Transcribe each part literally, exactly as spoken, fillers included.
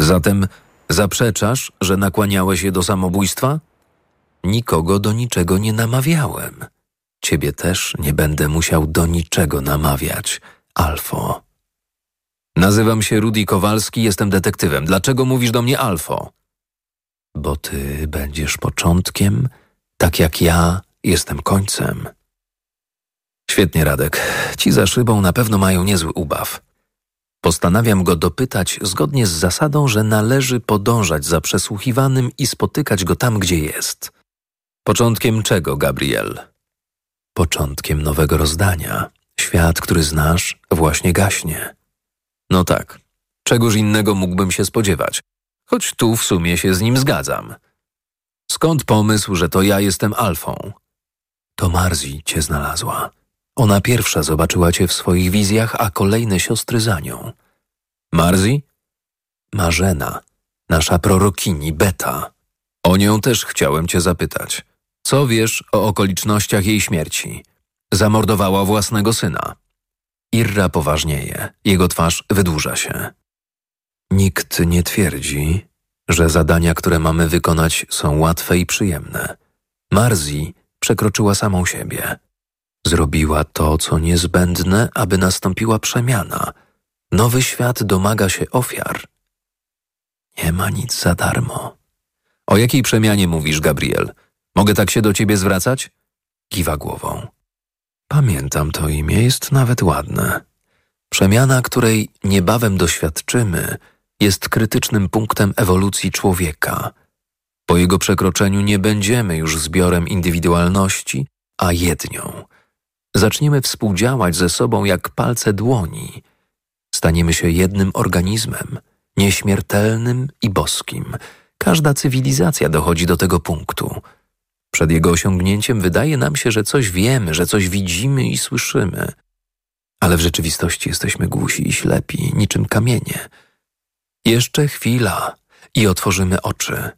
Zatem zaprzeczasz, że nakłaniałeś je do samobójstwa? Nikogo do niczego nie namawiałem. Ciebie też nie będę musiał do niczego namawiać, Alfo. Nazywam się Rudy Kowalski, jestem detektywem. Dlaczego mówisz do mnie Alfo? Bo ty będziesz początkiem, tak jak ja jestem końcem. Świetnie, Radek. Ci za szybą na pewno mają niezły ubaw. Postanawiam go dopytać zgodnie z zasadą, że należy podążać za przesłuchiwanym i spotykać go tam, gdzie jest. Początkiem czego, Gabriel? Początkiem nowego rozdania. Świat, który znasz, właśnie gaśnie. No tak, czegoż innego mógłbym się spodziewać, choć tu w sumie się z nim zgadzam. Skąd pomysł, że to ja jestem Alfą? To Marzi cię znalazła. Ona pierwsza zobaczyła cię w swoich wizjach, a kolejne siostry za nią. Marzi? Marzena, nasza prorokini Beta. O nią też chciałem cię zapytać. Co wiesz o okolicznościach jej śmierci? Zamordowała własnego syna. Irra poważnieje, jego twarz wydłuża się. Nikt nie twierdzi, że zadania, które mamy wykonać, są łatwe i przyjemne. Marzi przekroczyła samą siebie. Zrobiła to, co niezbędne, aby nastąpiła przemiana. Nowy świat domaga się ofiar. Nie ma nic za darmo. O jakiej przemianie mówisz, Gabriel? Mogę tak się do ciebie zwracać? Kiwa głową. Pamiętam to imię, jest nawet ładne. Przemiana, której niebawem doświadczymy, jest krytycznym punktem ewolucji człowieka. Po jego przekroczeniu nie będziemy już zbiorem indywidualności, a jednią. Zaczniemy współdziałać ze sobą jak palce dłoni. Staniemy się jednym organizmem, nieśmiertelnym i boskim. Każda cywilizacja dochodzi do tego punktu. Przed jego osiągnięciem wydaje nam się, że coś wiemy, że coś widzimy i słyszymy. Ale w rzeczywistości jesteśmy głusi i ślepi, niczym kamienie. Jeszcze chwila i otworzymy oczy.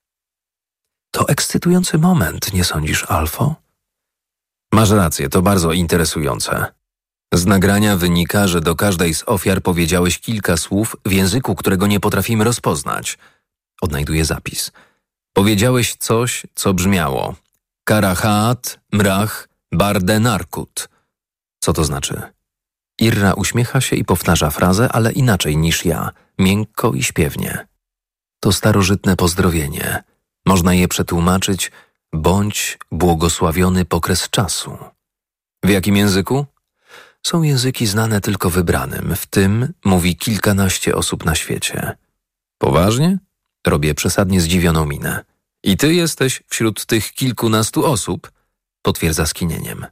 To ekscytujący moment, nie sądzisz, Alfo? Masz rację, to bardzo interesujące. Z nagrania wynika, że do każdej z ofiar powiedziałeś kilka słów w języku, którego nie potrafimy rozpoznać. Odnajduję zapis. Powiedziałeś coś, co brzmiało Karahat, Mrach, Barde Narkut. Co to znaczy? Irra uśmiecha się i powtarza frazę, ale inaczej niż ja, miękko i śpiewnie. To starożytne pozdrowienie. Można je przetłumaczyć: bądź błogosławiony pokres czasu. W jakim języku? Są języki znane tylko wybranym, w tym mówi kilkanaście osób na świecie. Poważnie? Robię przesadnie zdziwioną minę. I ty jesteś wśród tych kilkunastu osób? Potwierdza skinieniem.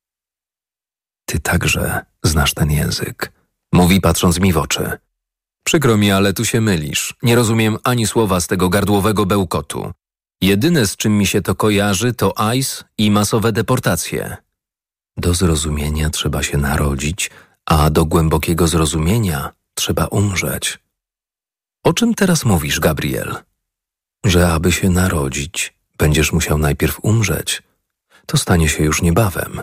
Ty także znasz ten język. Mówi, patrząc mi w oczy. Przykro mi, ale tu się mylisz. Nie rozumiem ani słowa z tego gardłowego bełkotu. Jedyne, z czym mi się to kojarzy, to ice i masowe deportacje. Do zrozumienia trzeba się narodzić, a do głębokiego zrozumienia trzeba umrzeć. O czym teraz mówisz, Gabriel? Że aby się narodzić, będziesz musiał najpierw umrzeć. To stanie się już niebawem.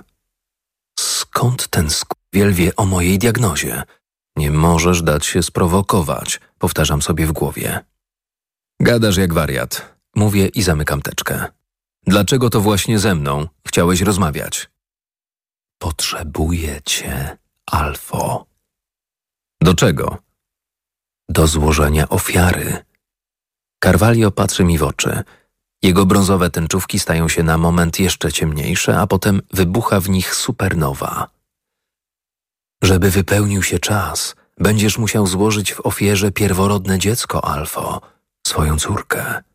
Skąd ten skurwiel wie o mojej diagnozie? Nie możesz dać się sprowokować, powtarzam sobie w głowie. Gadasz jak wariat, mówię i zamykam teczkę. Dlaczego to właśnie ze mną chciałeś rozmawiać? Potrzebuję cię, Alfo. Do czego? Do złożenia ofiary. Carvalho patrzy mi w oczy. Jego brązowe tęczówki stają się na moment jeszcze ciemniejsze, a potem wybucha w nich supernowa. Żeby wypełnił się czas, będziesz musiał złożyć w ofierze pierworodne dziecko, Alfo, swoją córkę.